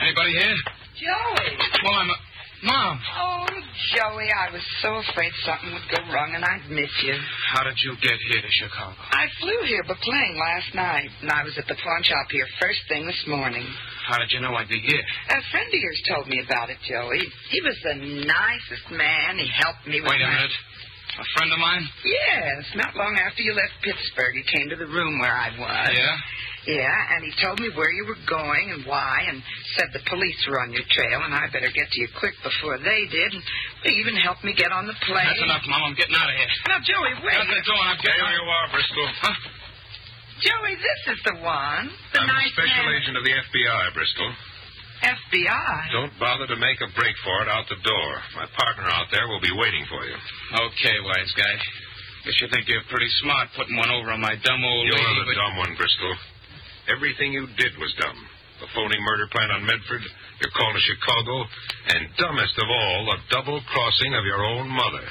Anybody here? Joey. Mom. Oh, Joey, I was so afraid something would go wrong and I'd miss you. How did you get here to Chicago? I flew here by plane last night, and I was at the pawn shop here first thing this morning. How did you know I'd be here? A friend of yours told me about it, Joey. He was the nicest man. He helped me with Wait a minute. A friend of mine? Yes. Not long after you left Pittsburgh, he came to the room where I was. Yeah? Yeah, and he told me where you were going and why, and said the police were on your trail, and I better get to you quick before they did, and they even helped me get on the plane. That's enough, Mom. I'm getting out of here. Now, Joey, wait. Shut the door. I'm getting There you are, Bristol. Huh? Joey, this is the one. The I'm nice a special man. agent of the FBI, Bristol. FBI? Don't bother to make a break for it out the door. My partner out there will be waiting for you. Okay, wise guy. Guess you think you're pretty smart putting one over on my dumb old You're lady, the dumb one, Bristol. Everything you did was dumb. The phony murder plan on Medford, your call to Chicago, and dumbest of all, the double crossing of your own mother.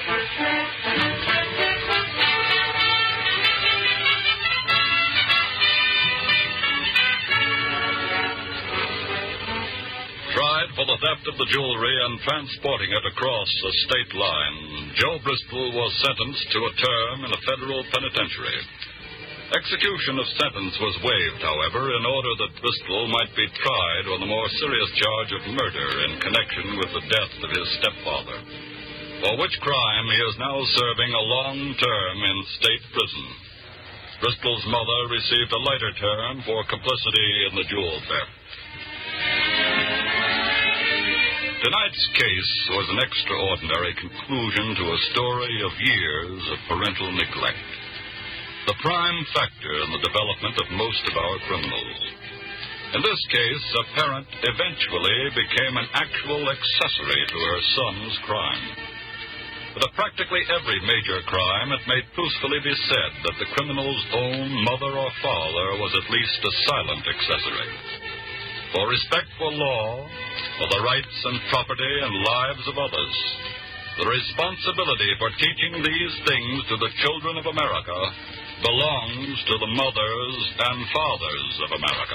Tried for the theft of the jewelry and transporting it across the state line, Joe Bristol was sentenced to a term in a federal penitentiary. Execution of sentence was waived, however, in order that Bristol might be tried on the more serious charge of murder in connection with the death of his stepfather, for which crime he is now serving a long term in state prison. Bristol's mother received a lighter term for complicity in the jewel theft. Tonight's case was an extraordinary conclusion to a story of years of parental neglect, the prime factor in the development of most of our criminals. In this case, a parent eventually became an actual accessory to her son's crime. But of practically every major crime, it may truthfully be said that the criminal's own mother or father was at least a silent accessory. For respect for law, for the rights and property and lives of others, the responsibility for teaching these things to the children of America belongs to the mothers and fathers of America.